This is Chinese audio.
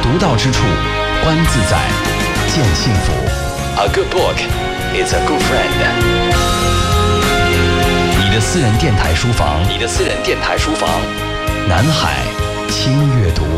独到之处，观自在，见幸福。A good book is a good friend。你的私人电台书房，南海轻阅读。